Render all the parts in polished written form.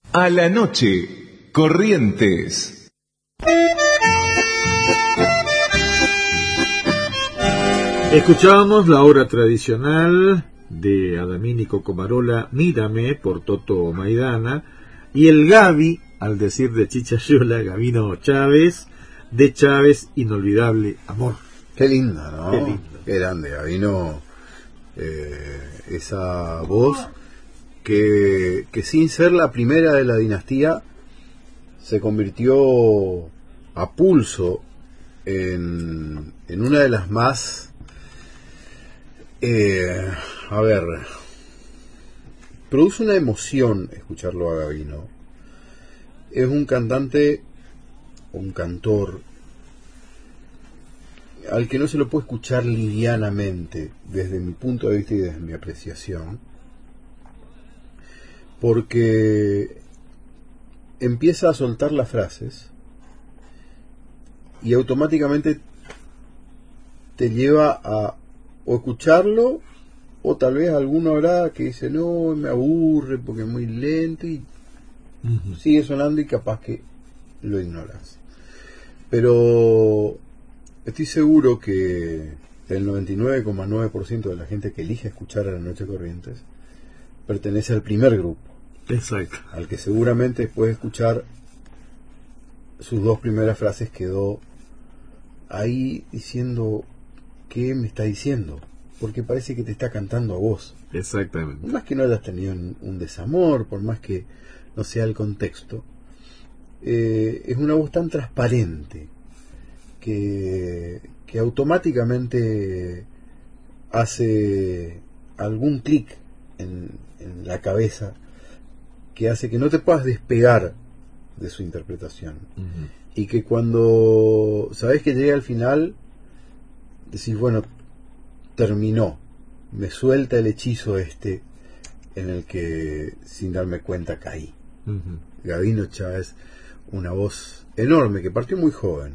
A la noche, Corrientes. Escuchábamos la obra tradicional de Adamínico Comarola, Mírame, por Toto Maidana, y el Gavi, al decir de Chichayola, Gavino Chávez, de Chávez, Inolvidable Amor. Qué linda, ¿no? Qué lindo. Qué grande, Gavino, esa voz que sin ser la primera de la dinastía se convirtió a pulso en una de las más produce una emoción escucharlo a Gavino. Es un cantante, un cantor al que no se lo puede escuchar livianamente desde mi punto de vista y desde mi apreciación, porque empieza a soltar las frases y automáticamente te lleva a o escucharlo, o tal vez alguno habrá que dice no, me aburre porque es muy lento, y sigue sonando y capaz que lo ignoras. Pero estoy seguro que el 99,9% de la gente que elige escuchar a La Noche Corrientes pertenece al primer grupo. Exacto. Al que seguramente después de escuchar sus dos primeras frases quedó ahí diciendo, ¿qué me está diciendo? Porque parece que te está cantando a vos. Exactamente. Por más que no hayas tenido un desamor, por más que no sea el contexto, es una voz tan transparente que automáticamente hace algún clic en la cabeza que hace que no te puedas despegar de su interpretación. Y que cuando sabes que llega al final decís, bueno, terminó, me suelta el hechizo este en el que sin darme cuenta caí. Gavino Chávez, una voz enorme que partió muy joven,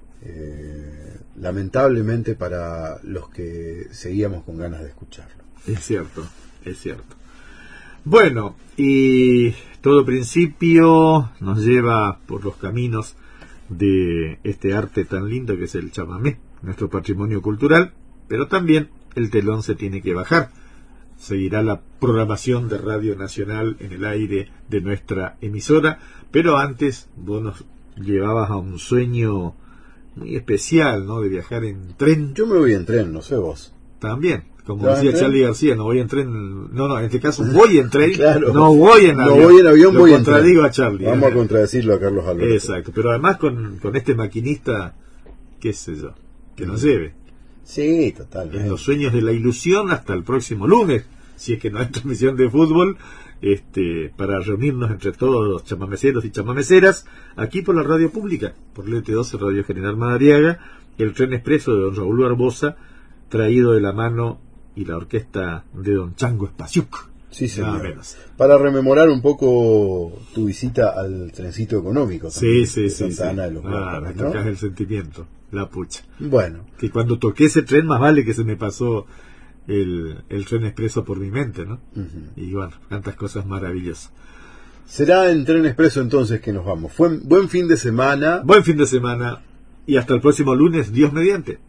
lamentablemente para los que seguíamos con ganas de escucharlo. Es cierto, es cierto. Bueno, y todo principio nos lleva por los caminos de este arte tan lindo que es el chamamé, nuestro patrimonio cultural, pero también el telón se tiene que bajar. Seguirá la programación de Radio Nacional en el aire de nuestra emisora, pero antes vos nos llevabas a un sueño muy especial, ¿no? De viajar en tren. Yo me voy en tren, no sé vos. También, como decía Charlie García, no voy en tren, no, en este caso voy en tren, claro. no voy en avión. No voy en avión, Lo voy en tren. contradigo a Charlie. Vamos a contradecirlo a Carlos Alberto. Exacto, pero además con este maquinista, qué sé yo, que nos lleve. Sí, totalmente. En los sueños de la ilusión hasta el próximo lunes, si es que no hay transmisión de fútbol, para reunirnos entre todos los chamameceros y chamameceras, aquí por la radio pública, por el LT12 Radio General Madariaga, el tren expreso de don Raúl Barbosa, traído de la mano y la orquesta de don Chango Espasiuk. Sí, señor. Nada menos. Para rememorar un poco tu visita al trencito económico también, Sí. de Santa Ana de los Me Guájaros, ¿no? tocas el sentimiento, la pucha. Bueno, Que cuando toqué ese tren, más vale que se me pasó el tren expreso por mi mente, ¿no? Y bueno, tantas cosas maravillosas. será en tren expreso entonces que nos vamos. Buen fin de semana. Buen fin de semana y hasta el próximo lunes, Dios mediante.